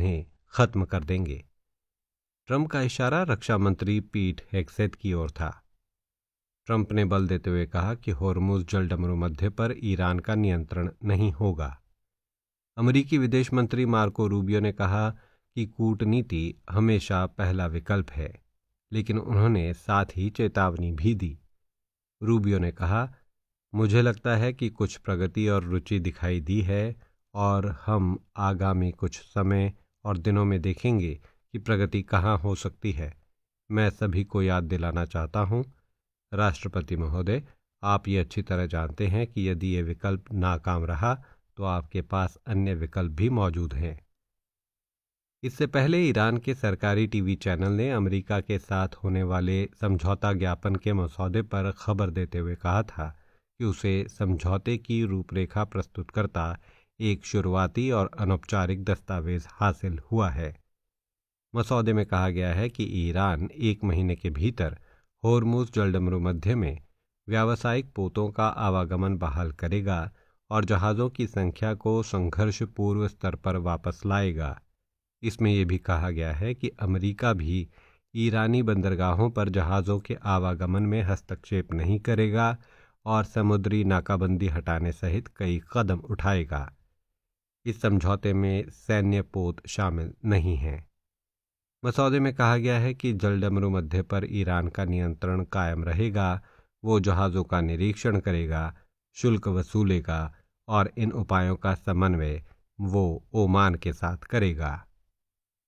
उन्हें खत्म कर देंगे। ट्रंप का इशारा रक्षा मंत्री पीट हेग्सेथ की ओर था। ट्रंप ने बल देते हुए कहा कि होर्मुज जलडमरू मध्य पर ईरान का नियंत्रण नहीं होगा। अमेरिकी विदेश मंत्री मार्को रूबियो ने कहा कि कूटनीति हमेशा पहला विकल्प है, लेकिन उन्होंने साथ ही चेतावनी भी दी। रूबियो ने कहा, मुझे लगता है कि कुछ प्रगति और रुचि दिखाई दी है और हम आगामी कुछ समय और दिनों में देखेंगे कि प्रगति कहाँ हो सकती है। मैं सभी को याद दिलाना चाहता हूँ, राष्ट्रपति महोदय, आप ये अच्छी तरह जानते हैं कि यदि ये विकल्प नाकाम रहा तो आपके पास अन्य विकल्प भी मौजूद हैं। इससे पहले ईरान के सरकारी टीवी चैनल ने अमेरिका के साथ होने वाले समझौता ज्ञापन के मसौदे पर खबर देते हुए कहा था कि उसे समझौते की रूपरेखा प्रस्तुत करता एक शुरुआती और अनौपचारिक दस्तावेज हासिल हुआ है। मसौदे में कहा गया है कि ईरान 1 महीने के भीतर होर्मुज जलडमरू मध्य में व्यावसायिक पोतों का आवागमन बहाल करेगा और जहाज़ों की संख्या को संघर्ष पूर्व स्तर पर वापस लाएगा। इसमें यह भी कहा गया है कि अमेरिका भी ईरानी बंदरगाहों पर जहाज़ों के आवागमन में हस्तक्षेप नहीं करेगा और समुद्री नाकाबंदी हटाने सहित कई कदम उठाएगा। इस समझौते में सैन्य पोत शामिल नहीं है। मसौदे में कहा गया है कि जलडमरू मध्य पर ईरान का नियंत्रण कायम रहेगा। वो जहाज़ों का निरीक्षण करेगा, शुल्क वसूलेगा और इन उपायों का समन्वय वो ओमान के साथ करेगा।